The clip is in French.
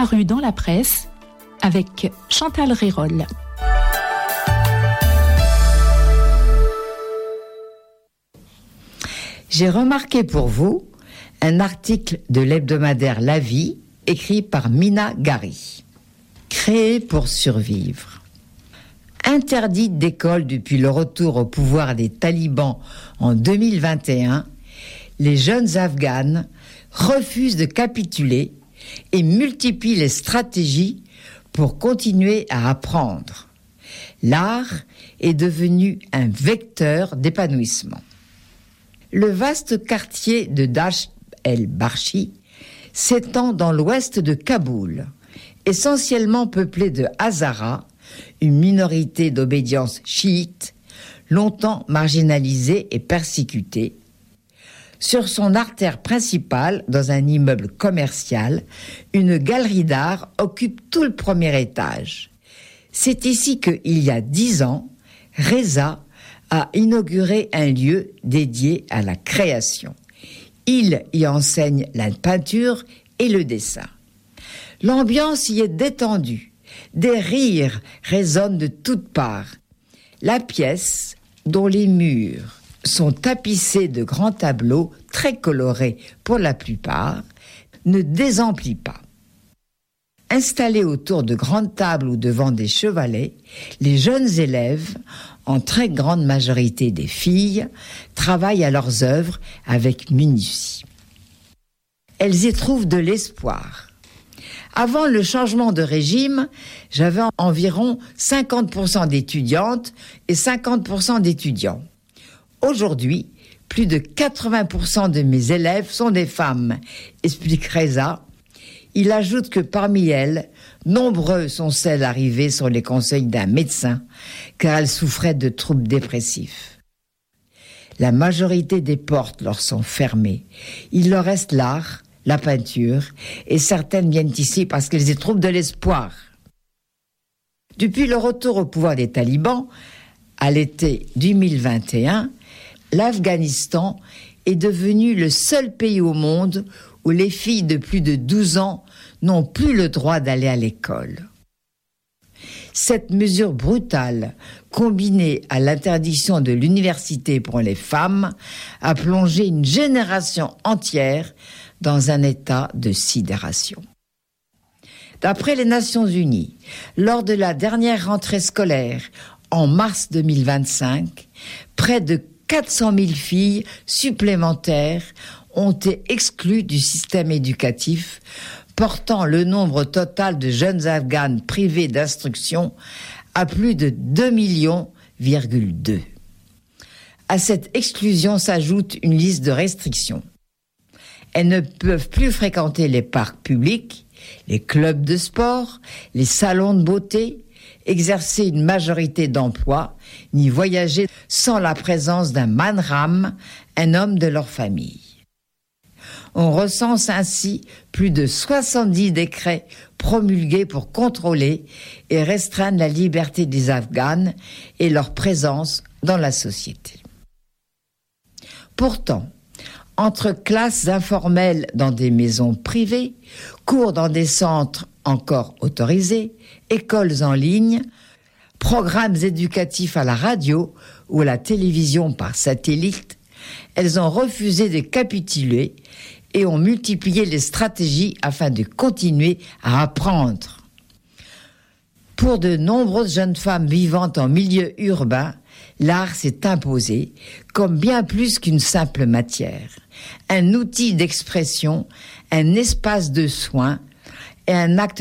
paru dans la presse avec Chantal Rérol. J'ai remarqué pour vous un article de l'hebdomadaire La Vie, écrit par Mina Gari. Créé pour survivre. Interdite d'école depuis le retour au pouvoir des talibans en 2021, les jeunes Afghanes refusent de capituler et multiplient les stratégies pour continuer à apprendre. L'art est devenu un vecteur d'épanouissement. Le vaste quartier de Dasht el-Barchi s'étend dans l'ouest de Kaboul, essentiellement peuplé de Hazaras, une minorité d'obédience chiite, longtemps marginalisée et persécutée. Sur son artère principale, dans un immeuble commercial, une galerie d'art occupe tout le premier étage. C'est ici que, il y a 10 ans, Reza a inauguré un lieu dédié à la création. Il y enseigne la peinture et le dessin. L'ambiance y est détendue. Des rires résonnent de toutes parts. La pièce, dont les murs sont tapissés de grands tableaux très colorés pour la plupart, ne désemplit pas. Installés autour de grandes tables ou devant des chevalets, les jeunes élèves, en très grande majorité des filles, travaillent à leurs œuvres avec minutie. Elles y trouvent de l'espoir. Avant le changement de régime, j'avais environ 50% d'étudiantes et 50% d'étudiants. Aujourd'hui, plus de 80% de mes élèves sont des femmes, explique Reza. Il ajoute que parmi elles, nombreux sont celles arrivées sur les conseils d'un médecin, car elles souffraient de troubles dépressifs. La majorité des portes leur sont fermées. Il leur reste l'art, la peinture, et certaines viennent ici parce qu'elles y trouvent de l'espoir. Depuis le retour au pouvoir des talibans, à l'été 2021, l'Afghanistan est devenu le seul pays au monde où les filles de plus de 12 ans n'ont plus le droit d'aller à l'école. Cette mesure brutale, combinée à l'interdiction de l'université pour les femmes, a plongé une génération entière dans un état de sidération. D'après les Nations Unies, lors de la dernière rentrée scolaire, en mars 2025, près de 400 000 filles supplémentaires ont été exclues du système éducatif, portant le nombre total de jeunes Afghanes privées d'instruction à plus de 2,2 millions. À cette exclusion s'ajoute une liste de restrictions. Elles ne peuvent plus fréquenter les parcs publics, les clubs de sport, les salons de beauté, exercer une majorité d'emplois, ni voyager sans la présence d'un manram, un homme de leur famille. On recense ainsi plus de 70 décrets promulgués pour contrôler et restreindre la liberté des Afghanes et leur présence dans la société. Pourtant, entre classes informelles dans des maisons privées, cours dans des centres encore autorisés, écoles en ligne, programmes éducatifs à la radio ou à la télévision par satellite, elles ont refusé de capituler et ont multiplié les stratégies afin de continuer à apprendre. Pour de nombreuses jeunes femmes vivant en milieu urbain, l'art s'est imposé comme bien plus qu'une simple matière, un outil d'expression, un espace de soins et un acte